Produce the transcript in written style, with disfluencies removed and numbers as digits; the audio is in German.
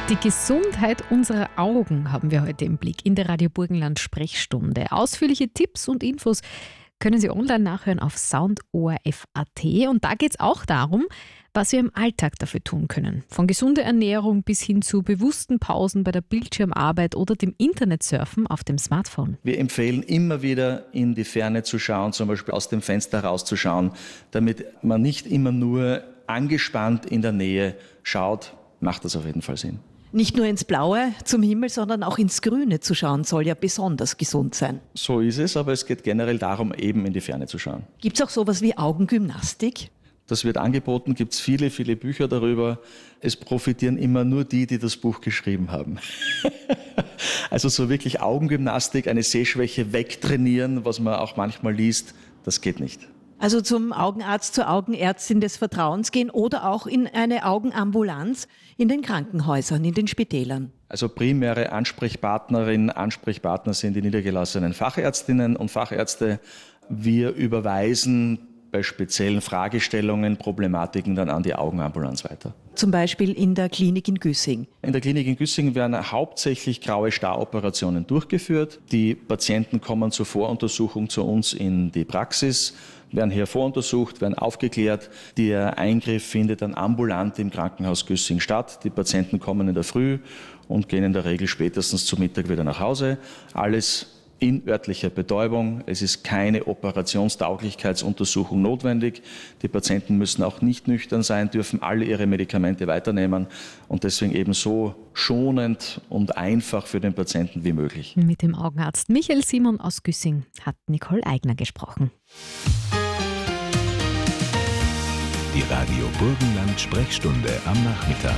Die Gesundheit unserer Augen haben wir heute im Blick in der Radio Burgenland Sprechstunde. Ausführliche Tipps und Infos können Sie online nachhören auf soundorf.at. Und da geht es auch darum, was wir im Alltag dafür tun können. Von gesunder Ernährung bis hin zu bewussten Pausen bei der Bildschirmarbeit oder dem Internetsurfen auf dem Smartphone. Wir empfehlen immer wieder in die Ferne zu schauen, zum Beispiel aus dem Fenster rauszuschauen, damit man nicht immer nur angespannt in der Nähe schaut, macht das auf jeden Fall Sinn. Nicht nur ins Blaue zum Himmel, sondern auch ins Grüne zu schauen, soll ja besonders gesund sein. So ist es, aber es geht generell darum, eben in die Ferne zu schauen. Gibt es auch sowas wie Augengymnastik? Das wird angeboten, gibt es viele, viele Bücher darüber. Es profitieren immer nur die, die das Buch geschrieben haben. Also so wirklich Augengymnastik, eine Sehschwäche wegtrainieren, was man auch manchmal liest, das geht nicht. Also zum Augenarzt, zur Augenärztin des Vertrauens gehen oder auch in eine Augenambulanz in den Krankenhäusern, in den Spitälern. Also primäre Ansprechpartnerinnen, Ansprechpartner sind die niedergelassenen Fachärztinnen und Fachärzte. Wir überweisen bei speziellen Fragestellungen, Problematiken dann an die Augenambulanz weiter. Zum Beispiel in der Klinik in Güssing. In der Klinik in Güssing werden hauptsächlich graue Staroperationen durchgeführt. Die Patienten kommen zur Voruntersuchung zu uns in die Praxis, werden hier voruntersucht, werden aufgeklärt. Der Eingriff findet dann ambulant im Krankenhaus Güssing statt. Die Patienten kommen in der Früh und gehen in der Regel spätestens zu Mittag wieder nach Hause. Alles in örtlicher Betäubung. Es ist keine Operationstauglichkeitsuntersuchung notwendig. Die Patienten müssen auch nicht nüchtern sein, dürfen alle ihre Medikamente weiternehmen und deswegen eben so schonend und einfach für den Patienten wie möglich. Mit dem Augenarzt Michael Simon aus Güssing hat Nicole Eigner gesprochen. Die Radio Burgenland Sprechstunde am Nachmittag.